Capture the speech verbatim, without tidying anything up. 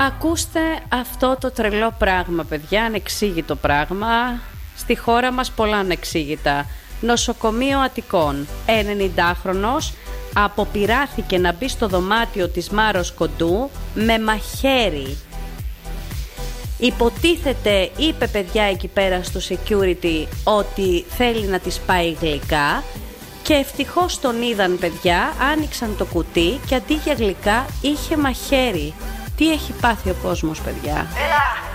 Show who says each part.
Speaker 1: Ακούστε αυτό το τρελό πράγμα, παιδιά, ανεξήγητο πράγμα. Στη χώρα μας πολλά ανεξήγητα. Νοσοκομείο Αττικών. ενενηντάχρονος αποπειράθηκε να μπει στο δωμάτιο της Μάρος Κοντού με μαχαίρι. Υποτίθεται, είπε παιδιά εκεί πέρα στο security, ότι θέλει να της πάει γλυκά. Και ευτυχώς τον είδαν, παιδιά, άνοιξαν το κουτί και αντί για γλυκά είχε μαχαίρι. Τι έχει πάθει ο κόσμος, παιδιά.
Speaker 2: Έλα.